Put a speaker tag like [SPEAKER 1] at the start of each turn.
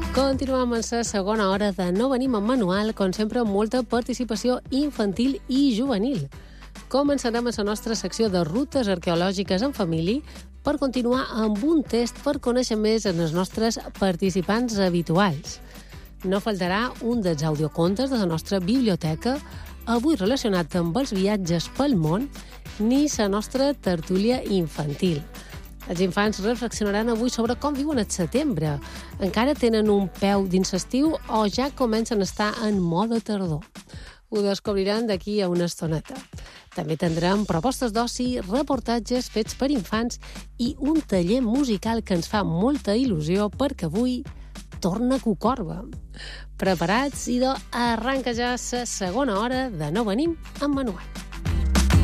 [SPEAKER 1] Continuem amb la segona hora de No venim amb manual, com sempre amb molta participació infantil i juvenil. Començarem a la nostra secció de rutes arqueològiques en família per continuar amb un test per conèixer més els nostres participants habituals. No faltarà un dels audiocontes de la nostra biblioteca, avui relacionat amb els viatges pel món, ni la nostra tertúlia infantil. Els infants reflexionaran avui sobre com viuen el setembre. Encara tenen un peu dins l'estiu o ja comencen a estar en mode tardor? Ho descobriran d'aquí a una estoneta. També tindrem propostes d'oci, reportatges fets per infants i un taller musical que ens fa molta il·lusió perquè avui torna Cucorba. Preparats? Idò, arranca ja la segona hora de No venim amb manual.